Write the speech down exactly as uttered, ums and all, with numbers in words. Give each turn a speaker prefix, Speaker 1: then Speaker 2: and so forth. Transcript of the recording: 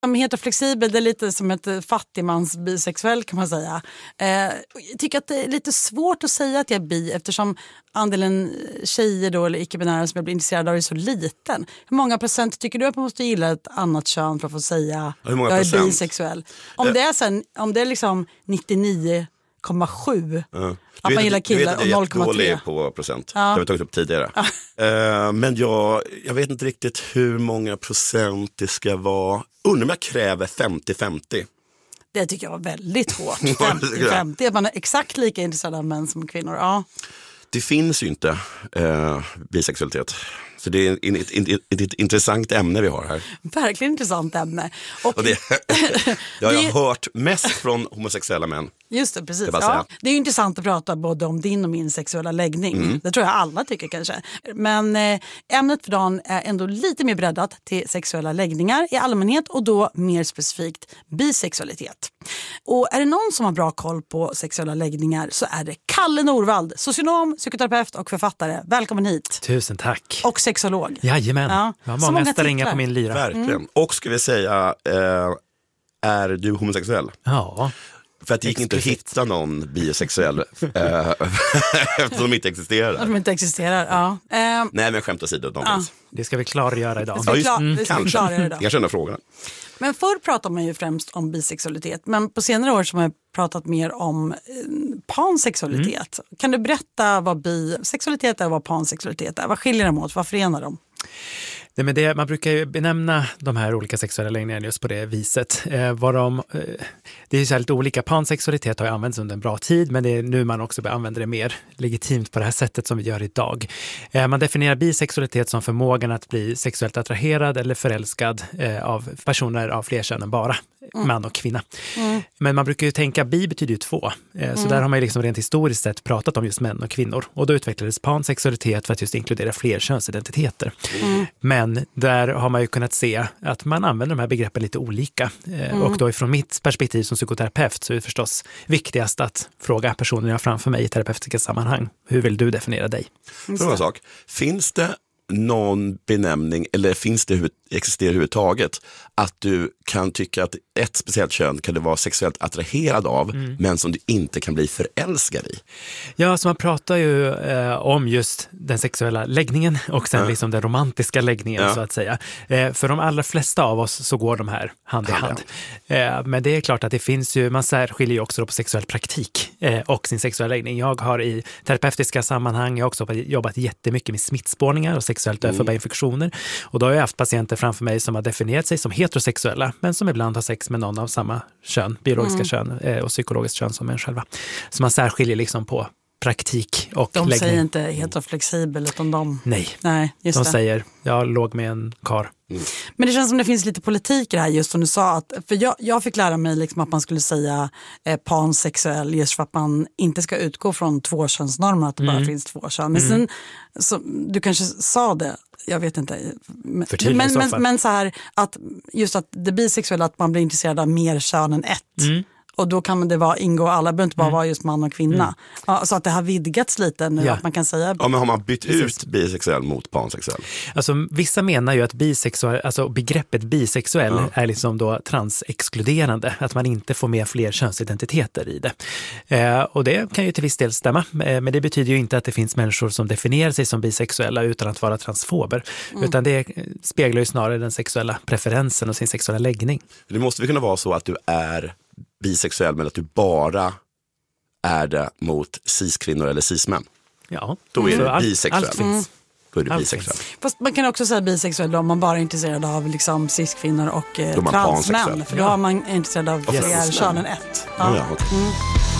Speaker 1: Som heteroflexibel, det är lite som ett fattigmans bisexuell kan man säga. Eh, jag tycker att det är lite svårt att säga att jag är bi eftersom andelen tjejer då, eller icke-binära som jag blir intresserad av är så liten. Hur många procent tycker du att man måste gilla ett annat kön för att få säga
Speaker 2: hur många
Speaker 1: jag är
Speaker 2: procent?
Speaker 1: Bisexuell? Om eh. det är sen, om det är liksom nittionio komma sju
Speaker 2: uh.
Speaker 1: att man gillar killar och noll komma tre.
Speaker 2: Jag är på procent.
Speaker 1: Ja.
Speaker 2: Det har vi tagit upp tidigare. Ja. Uh, men jag, jag vet inte riktigt hur många procent det ska vara. Undrar om jag kräver femtio femtio.
Speaker 1: Det tycker jag var väldigt hårt. femtio femtio. Att man är exakt lika intresserad av män som kvinnor. Ja.
Speaker 2: Det finns ju inte uh, bisexualitet. Så det är ett, ett, ett, ett, ett intressant ämne vi har här.
Speaker 1: Verkligen intressant ämne. Och,
Speaker 2: och det, det har jag det... hört mest från homosexuella män.
Speaker 1: Just det, precis. Ja. Det är ju intressant att prata både om din och min sexuella läggning. Mm. Det tror jag alla tycker kanske. Men eh, ämnet för dagen är ändå lite mer breddat till sexuella läggningar i allmänhet och då mer specifikt bisexualitet. Och är det någon som har bra koll på sexuella läggningar så är det Kalle Norvald, socionom, psykoterapeut och författare. Välkommen hit.
Speaker 3: Tusen tack.
Speaker 1: Och sexolog.
Speaker 3: Jajamän. Ja. Jag har många, många strängar på min lyra.
Speaker 2: Verkligen. Mm. Och ska vi säga, eh, är du homosexuell?
Speaker 3: Ja.
Speaker 2: För att det gick inte att hitta någon bisexuell eh, eftersom de inte existerar.
Speaker 1: Att de inte existerar, ja. Eh,
Speaker 2: Nej, men skämt åsido.
Speaker 1: Ja.
Speaker 3: Det ska vi klargöra idag.
Speaker 1: Det ska vi klar, mm. det ska
Speaker 2: kanske.
Speaker 1: Vi idag.
Speaker 2: Jag känner frågan.
Speaker 1: Men förr pratade man ju främst om bisexualitet. Men på senare år så har man pratat mer om eh, pansexualitet. Mm. Kan du berätta vad bisexualitet är och vad pansexualitet är? Vad skiljer de åt? Vad förenar de?
Speaker 3: Det, men det, man brukar ju benämna de här olika sexuella läggningarna just på det viset. Eh, vad de, eh, det är ju så här lite olika. Pansexualitet har ju använts under en bra tid, men det är nu man också använder det mer legitimt på det här sättet som vi gör idag. Eh, man definierar bisexualitet som förmågan att bli sexuellt attraherad eller förälskad eh, av personer av fler kön än bara mm. man och kvinna. Mm. Men man brukar ju tänka, bi betyder ju två. Eh, mm. Så där har man ju liksom rent historiskt sett pratat om just män och kvinnor. Och då utvecklades pansexualitet för att just inkludera fler könsidentiteter. Mm. Men Men där har man ju kunnat se att man använder de här begreppen lite olika. Mm. Och då ifrån mitt perspektiv som psykoterapeut så är det förstås viktigast att fråga personen jag har framför mig i terapeutiska sammanhang. Hur vill du definiera dig?
Speaker 2: Fråga en sak. Finns det någon benämning eller finns det existerar överhuvudtaget att du kan tycka att ett speciellt kön kan du vara sexuellt attraherad av mm. men som du inte kan bli förälskad i?
Speaker 3: Ja, så man pratar ju eh, om just den sexuella läggningen och sen ja. liksom den romantiska läggningen ja. så att säga. Eh, för de allra flesta av oss så går de här hand i hand. Eh, men det är klart att det finns ju, man särskiljer ju också på sexuell praktik eh, och sin sexuella läggning. Jag har i terapeutiska sammanhang jag har också jobbat jättemycket med smittspårningar och sexuellt överförbara infektioner. Och då har jag haft patienter framför mig som har definierat sig som heterosexuella men som ibland har sex med någon av samma kön, biologiska mm. kön eh, och psykologiskt kön som en själva. Så man särskiljer liksom på praktik och
Speaker 1: de
Speaker 3: läggning.
Speaker 1: Säger inte heteroflexibel utan de...
Speaker 3: Nej,
Speaker 1: Nej just
Speaker 3: de
Speaker 1: det.
Speaker 3: säger jag låg med en kar.
Speaker 1: Mm. Men det känns som det finns lite politik i det här just som du sa. Att, för jag, jag fick lära mig liksom att man skulle säga eh, pansexuell just för att man inte ska utgå från tvåkönsnormen att det mm. bara finns två kön. Men mm. sen, så, du kanske sa det, jag vet inte. Men, men, men, men så här att just att det bisexuella att man blir intresserad av mer kön än ett. Mm. Och då kan det vara ingå alla, behöver inte bara mm. vara just man och kvinna. Mm. Ja, så att det har vidgats lite nu, ja. att man kan säga...
Speaker 2: Ja, men har man bytt ut bisexuell mot pansexuell?
Speaker 3: Alltså vissa menar ju att bisexuell, alltså begreppet bisexuell ja. är liksom då transexkluderande. Att man inte får med fler könsidentiteter i det. Eh, och det kan ju till viss del stämma. Eh, men det betyder ju inte att det finns människor som definierar sig som bisexuella utan att vara transfober. Mm. Utan det speglar ju snarare den sexuella preferensen och sin sexuella läggning.
Speaker 2: Det måste väl kunna vara så att du är bisexuell men att du bara är det mot cis-kvinnor eller cis-män.
Speaker 3: Ja.
Speaker 2: Då är
Speaker 3: mm.
Speaker 2: du bisexuell.
Speaker 3: Allt finns.
Speaker 2: Då är du bisexuell.
Speaker 1: Fast man kan också säga bisexuell om man bara är intresserad av liksom cis-kvinnor och eh, transmän. För då ja. har man intresserad av fler kön än ett. Ja.
Speaker 2: Ja, okay. mm.